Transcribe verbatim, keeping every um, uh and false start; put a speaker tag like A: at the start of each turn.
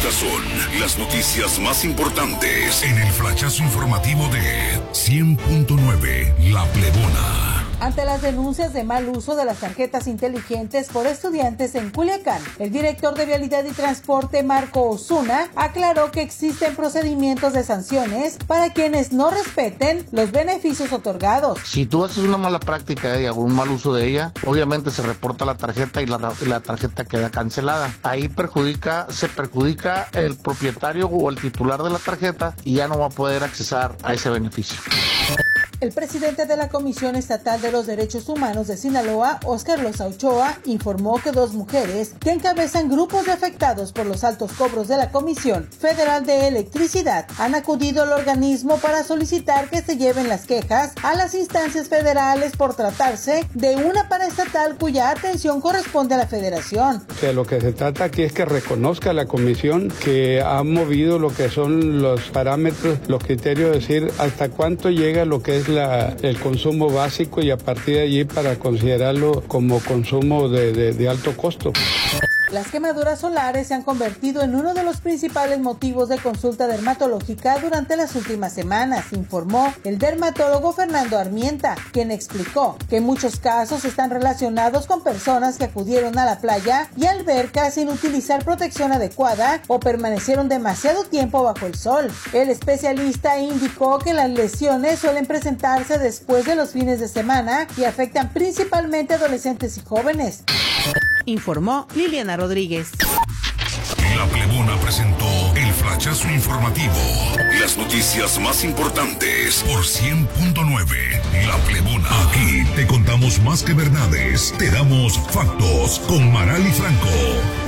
A: Estas son las noticias más importantes en el flachazo informativo de cien punto nueve La Plebona.
B: Ante las denuncias de mal uso de las tarjetas inteligentes por estudiantes en Culiacán, el director de Vialidad y Transporte, Marco Osuna, aclaró que existen procedimientos de sanciones para quienes no respeten los beneficios otorgados.
C: Si tú haces una mala práctica y algún mal uso de ella, obviamente se reporta la tarjeta y la, la tarjeta queda cancelada. Ahí perjudica, se perjudica el propietario o el titular de la tarjeta y ya no va a poder accesar a ese beneficio.
B: El presidente de la Comisión Estatal de los Derechos Humanos de Sinaloa, Óscar Loza Ochoa, informó que dos mujeres que encabezan grupos de afectados por los altos cobros de la Comisión Federal de Electricidad han acudido al organismo para solicitar que se lleven las quejas a las instancias federales por tratarse de una paraestatal cuya atención corresponde a la Federación.
D: De lo que se trata aquí es que reconozca la Comisión que ha movido lo que son los parámetros, los criterios, es decir, hasta cuánto llega lo que es La, el consumo básico y a partir de allí para considerarlo como consumo de, de, de alto costo.
B: Las quemaduras solares se han convertido en uno de los principales motivos de consulta dermatológica durante las últimas semanas, informó el dermatólogo Fernando Armienta, quien explicó que en muchos casos están relacionados con personas que acudieron a la playa y albercas sin utilizar protección adecuada o permanecieron demasiado tiempo bajo el sol. El especialista indicó que las lesiones suelen presentarse después de los fines de semana y afectan principalmente a adolescentes y jóvenes.
E: Informó Liliana Rodríguez.
A: La Plebona presentó el flachazo informativo. Las noticias más importantes por cien punto nueve La Plebona. Aquí te contamos más que verdades, te damos factos con Marali Franco.